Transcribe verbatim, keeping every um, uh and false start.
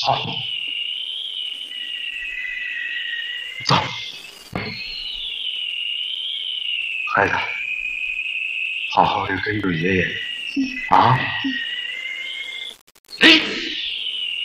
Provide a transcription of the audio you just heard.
好，走，孩子，好好的跟着爷爷啊。